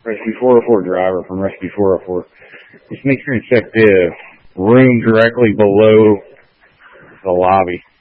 Rescue 404 driver from Rescue 404. Just make sure and check the room directly below the lobby.